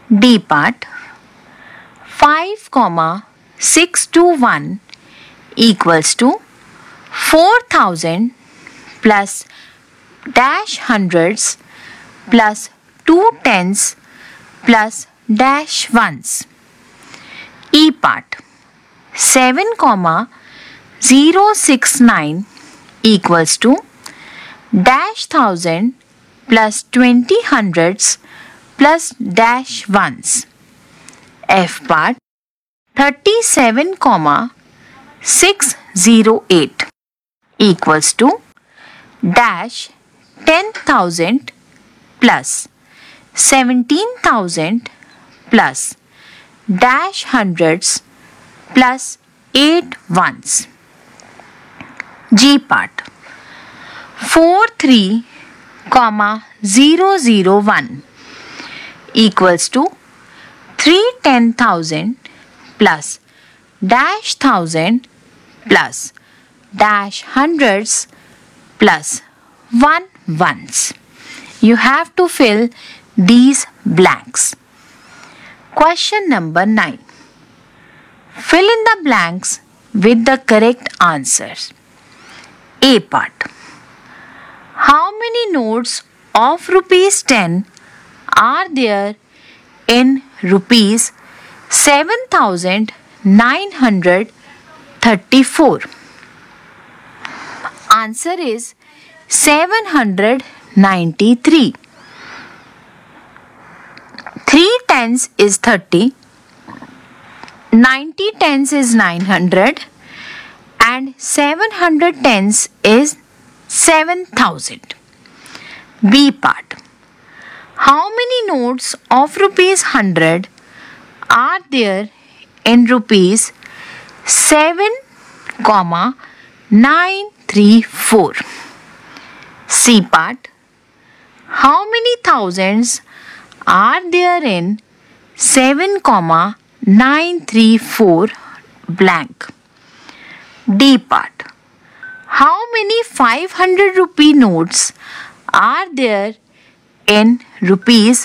D part 5,621 equals to 4,000 plus dash hundreds plus 2 tens plus dash ones. E part 7,069 equals to dash thousand plus 20 hundreds plus dash ones. F part 37,608 equals to dash 10,000 plus 17,000 plus dash hundreds plus 8 ones. G part 43,001 equals to 310,000 plus dash thousand plus dash hundreds plus 1 ones. You have to fill these blanks. Question number 9. Fill in the blanks with the correct answers. A part. How many notes of rupees 10 are there in rupees 7,934? Answer is 793. 3 tens is 30, 90 tens is 900 and 700 tens is 7,000. B part. How many notes of rupees 100 are there in rupees 7,934? C part. How many thousands are there in 7,934 blank? D part. How many 500 rupee notes are there in rupees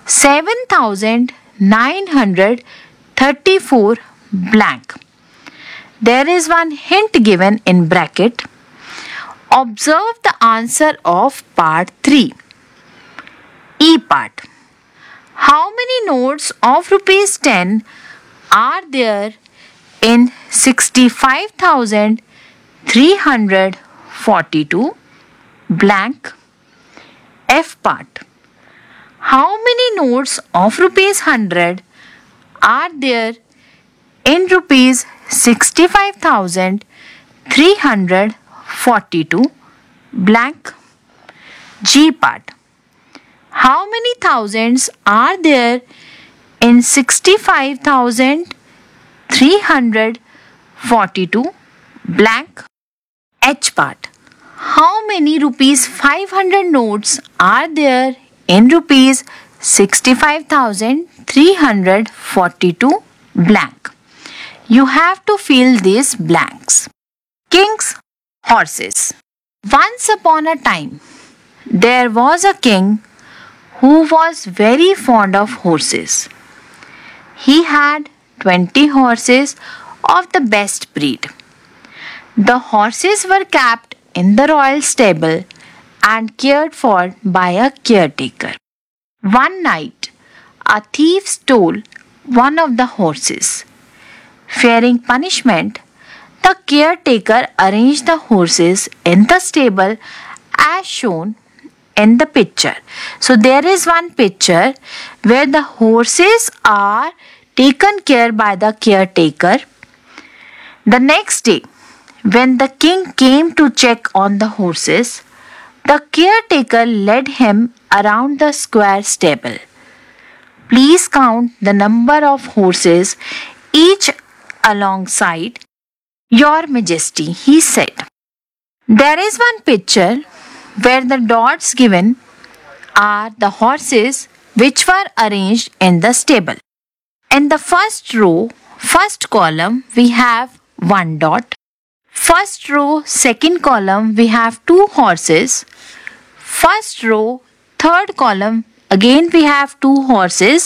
7,934 blank? There is one hint given in bracket. Observe the answer of part 3. E part. How many notes of rupees 10 are there in 65,342 blank? F part. How many notes of rupees 100 are there in rupees 65,342 blank? G part. How many thousands are there in 65,342 blank? H part. How many rupees 500 notes are there in rupees 65,342 blank? You have to fill these blanks. King's horses. Once upon a time, there was a king who was very fond of horses. He had 20 horses of the best breed. The horses were kept in the royal stable and cared for by a caretaker. One night, a thief stole one of the horses. Fearing punishment, the caretaker arranged the horses in the stable as shown in the picture. So there is one picture where the horses are taken care by the caretaker. The next day, when the king came to check on the horses, the caretaker led him around the square stable. Please count the number of horses, each alongside your majesty, he said. There is one picture where the dots given are the horses which were arranged in the stable. In the first row, first column, we have one dot. First row, second column, we have two horses. First row, third column, again we have two horses.